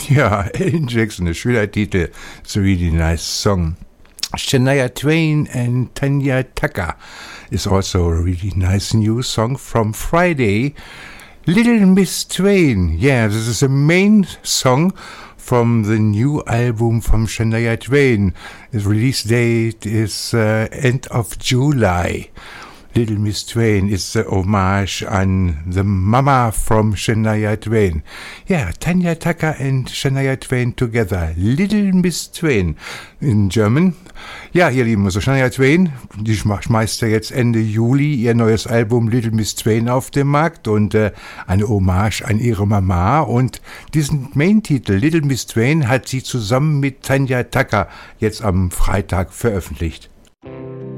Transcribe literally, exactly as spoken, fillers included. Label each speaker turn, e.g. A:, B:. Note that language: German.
A: Ja, Alan Jackson, a schöner Titel. It's a really nice song. Shania Twain and Tanya Tucker is also a really nice new song from Friday. Little Miss Twain. Yeah, this is the main song from the new album from Shania Twain. The release date is uh, end of July. Little Miss Twain is the homage an the mama from Shania Twain. Yeah, Tanya Tucker and Shania Twain together. Little Miss Twain in German. Ja, ihr Lieben, also Shania Twain, die schmeißt ja jetzt Ende Juli ihr neues Album Little Miss Twain auf den Markt und äh, eine Hommage an ihre Mama. Und diesen Main-Titel Little Miss Twain hat sie zusammen mit Tanya Tucker jetzt am Freitag veröffentlicht.